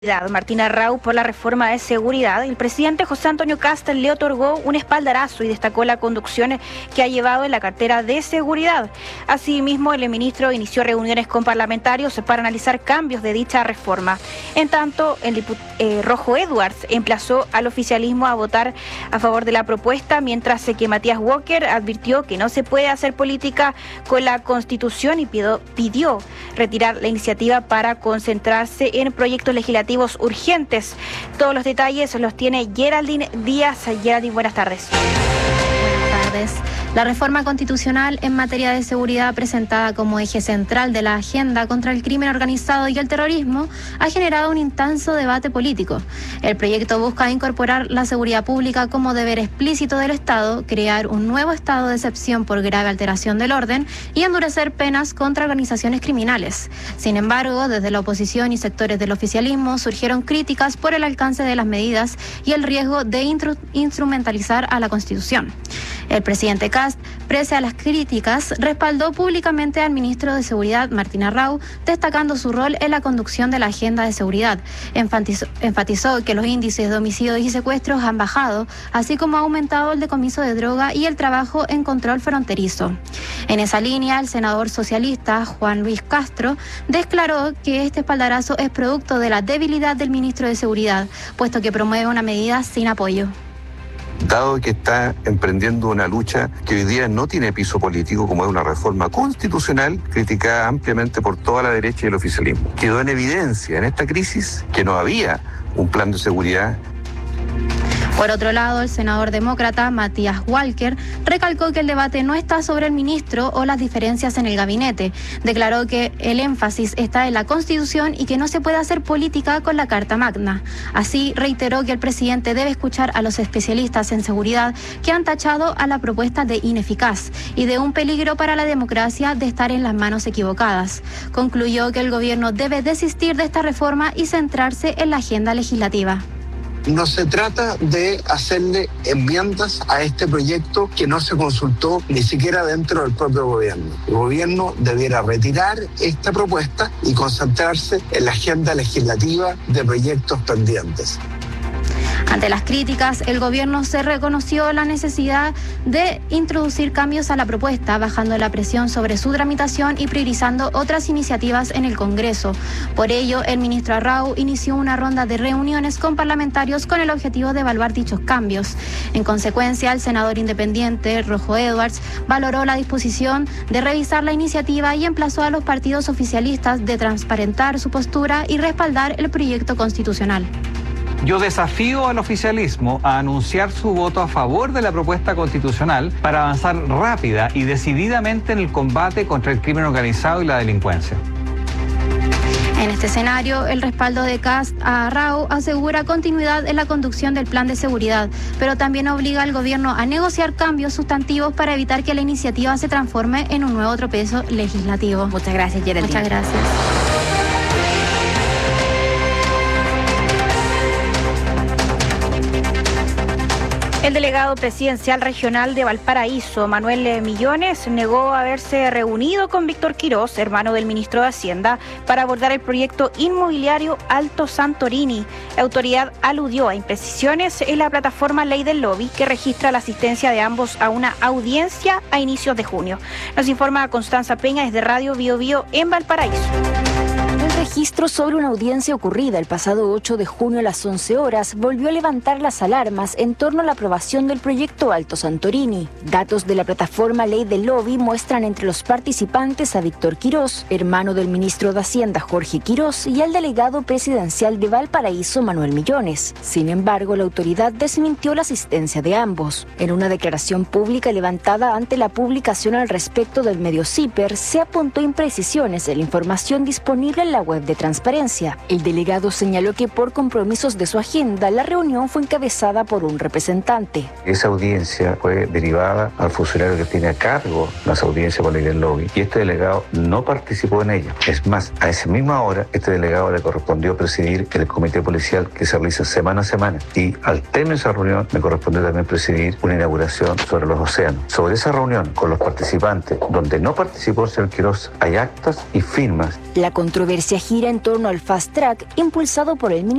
Martín Arrau por la reforma de seguridad. El presidente José Antonio Kast le otorgó un espaldarazo y destacó la conducción que ha llevado en la cartera de seguridad. Asimismo, el ministro inició reuniones con parlamentarios para analizar cambios de dicha reforma. En tanto, el Rojo Edwards emplazó al oficialismo a votar a favor de la propuesta, mientras que Matías Walker advirtió que no se puede hacer política con la Constitución y pidió retirar la iniciativa para concentrarse en proyectos legislativos urgentes. Todos los detalles los tiene Geraldine Díaz. Geraldine, buenas tardes. Buenas tardes. La reforma constitucional en materia de seguridad, presentada como eje central de la agenda contra el crimen organizado y el terrorismo, ha generado un intenso debate político. El proyecto busca incorporar la seguridad pública como deber explícito del Estado, crear un nuevo estado de excepción por grave alteración del orden y endurecer penas contra organizaciones criminales. Sin embargo, desde la oposición y sectores del oficialismo surgieron críticas por el alcance de las medidas y el riesgo de instrumentalizar a la Constitución. El presidente Kast, pese a las críticas, respaldó públicamente al ministro de Seguridad, Martín Arrau, destacando su rol en la conducción de la agenda de seguridad. Enfatizó que los índices de homicidios y secuestros han bajado, así como ha aumentado el decomiso de droga y el trabajo en control fronterizo. En esa línea, el senador socialista Juan Luis Castro declaró que este espaldarazo es producto de la debilidad del ministro de Seguridad, puesto que promueve una medida sin apoyo. Dado que está emprendiendo una lucha que hoy día no tiene piso político, como es una reforma constitucional criticada ampliamente por toda la derecha y el oficialismo. Quedó en evidencia en esta crisis que no había un plan de seguridad. Por otro lado, el senador demócrata Matías Walker recalcó que el debate no está sobre el ministro o las diferencias en el gabinete. Declaró que el énfasis está en la Constitución y que no se puede hacer política con la Carta Magna. Así, reiteró que el presidente debe escuchar a los especialistas en seguridad que han tachado a la propuesta de ineficaz y de un peligro para la democracia de estar en las manos equivocadas. Concluyó que el gobierno debe desistir de esta reforma y centrarse en la agenda legislativa. No se trata de hacerle enmiendas a este proyecto que no se consultó ni siquiera dentro del propio gobierno. El gobierno debiera retirar esta propuesta y concentrarse en la agenda legislativa de proyectos pendientes. Ante las críticas, el gobierno se reconoció la necesidad de introducir cambios a la propuesta, bajando la presión sobre su tramitación y priorizando otras iniciativas en el Congreso. Por ello, el ministro Arrau inició una ronda de reuniones con parlamentarios con el objetivo de evaluar dichos cambios. En consecuencia, el senador independiente Rojo Edwards valoró la disposición de revisar la iniciativa y emplazó a los partidos oficialistas de transparentar su postura y respaldar el proyecto constitucional. Yo desafío al oficialismo a anunciar su voto a favor de la propuesta constitucional para avanzar rápida y decididamente en el combate contra el crimen organizado y la delincuencia. En este escenario, el respaldo de Kast a Arrau asegura continuidad en la conducción del plan de seguridad, pero también obliga al gobierno a negociar cambios sustantivos para evitar que la iniciativa se transforme en un nuevo tropiezo legislativo. Muchas gracias, Geraldine. Muchas gracias. El delegado presidencial regional de Valparaíso, Manuel Millones, negó haberse reunido con Víctor Quirós, hermano del ministro de Hacienda, para abordar el proyecto inmobiliario Alto Santorini. La autoridad aludió a imprecisiones en la plataforma Ley del Lobby, que registra la asistencia de ambos a una audiencia a inicios de junio. Nos informa Constanza Peña desde Radio Bio Bio en Valparaíso. El registro sobre una audiencia ocurrida el pasado 8 de junio a las 11 horas volvió a levantar las alarmas en torno a la aprobación del proyecto Alto Santorini. Datos de la plataforma Ley del Lobby muestran entre los participantes a Víctor Quirós, hermano del ministro de Hacienda Jorge Quirós, y al delegado presidencial de Valparaíso Manuel Millones. Sin embargo, la autoridad desmintió la asistencia de ambos. En una declaración pública levantada ante la publicación al respecto del medio CIPER, se apuntó imprecisiones en la información disponible en la web de transparencia. El delegado señaló que por compromisos de su agenda, la reunión fue encabezada por un representante. Esa audiencia fue derivada al funcionario que tiene a cargo las audiencias por Ley del Lobby y este delegado no participó en ella. Es más, a esa misma hora, este delegado le correspondió presidir el comité policial que se realiza semana a semana y al término de esa reunión me correspondió también presidir una inauguración sobre los océanos. Sobre esa reunión con los participantes, donde no participó el señor Quirós, hay actas y firmas. La controversia gira en torno al Fast Track impulsado por el